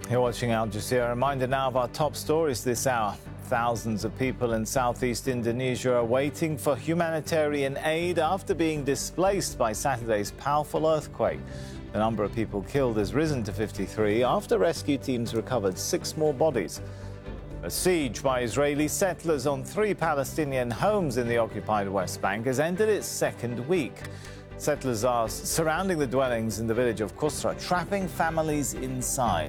You're watching Al Jazeera. A reminder now of our top stories this hour. Thousands of people in southeast Indonesia are waiting for humanitarian aid after being displaced by Saturday's powerful earthquake. The number of people killed has risen to 53 after rescue teams recovered 6 more bodies. A siege by Israeli settlers on 3 Palestinian homes in the occupied West Bank has entered its second week. Settlers are surrounding the dwellings in the village of Kusra, trapping families inside.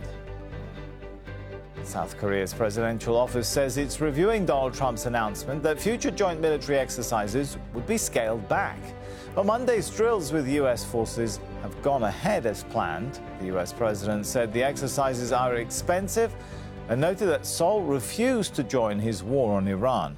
South Korea's presidential office says it's reviewing Donald Trump's announcement that future joint military exercises would be scaled back. But Monday's drills with U.S. forces have gone ahead as planned. The U.S. president said the exercises are expensive and noted that Seoul refused to join his war on Iran.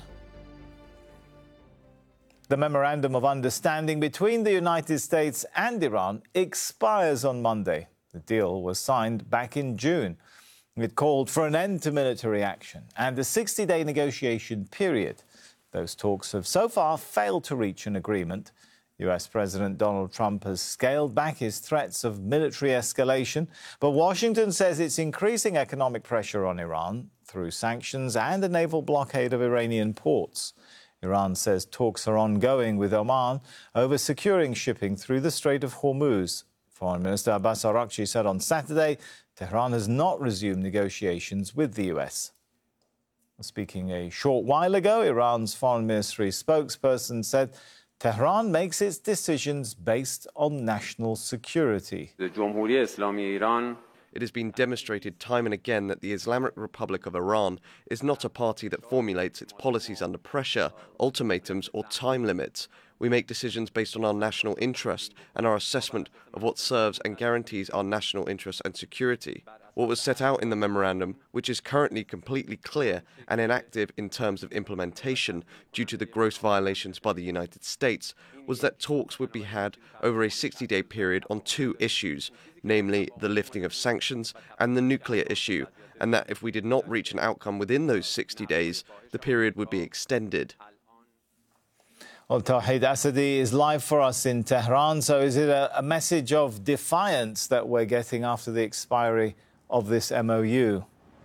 The Memorandum of Understanding between the United States and Iran expires on Monday. The deal was signed back in June. It called for an end to military action and a 60-day negotiation period. Those talks have so far failed to reach an agreement. US President Donald Trump has scaled back his threats of military escalation, but Washington says it's increasing economic pressure on Iran through sanctions and a naval blockade of Iranian ports. Iran says talks are ongoing with Oman over securing shipping through the Strait of Hormuz. Foreign Minister Abbas Araghchi said on Saturday Tehran has not resumed negotiations with the US. Speaking a short while ago, Iran's foreign ministry spokesperson said Tehran makes its decisions based on national security. It has been demonstrated time and again that the Islamic Republic of Iran is not a party that formulates its policies under pressure, ultimatums or time limits. We make decisions based on our national interest and our assessment of what serves and guarantees our national interest and security. What was set out in the memorandum, which is currently completely clear and inactive in terms of implementation due to the gross violations by the United States, was that talks would be had over a 60-day period on 2 issues, namely the lifting of sanctions and the nuclear issue, and that if we did not reach an outcome within those 60 days, the period would be extended. Well, Tawhid Asadi is live for us in Tehran. So is it a message of defiance that we're getting after the expiry of this MOU?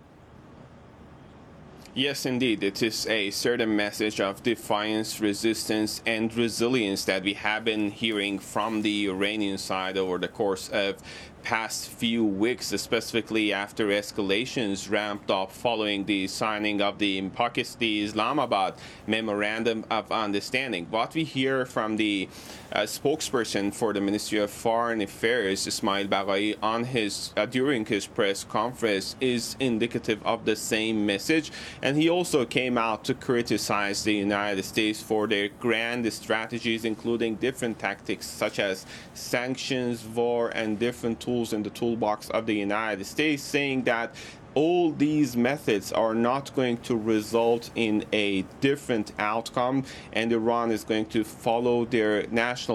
Yes, indeed. It is a certain message of defiance, resistance, and resilience that we have been hearing from the Iranian side over the course of past few weeks, specifically after escalations ramped up following the signing of the Islamabad Memorandum of Understanding. What we hear from the spokesperson for the Ministry of Foreign Affairs, Ismail Baghai, on during his press conference is indicative of the same message, and he also came out to criticize the United States for their grand strategies, including different tactics such as sanctions, war, and different tools in the toolbox of the United States, saying that all these methods are not going to result in a different outcome, and Iran is going to follow their national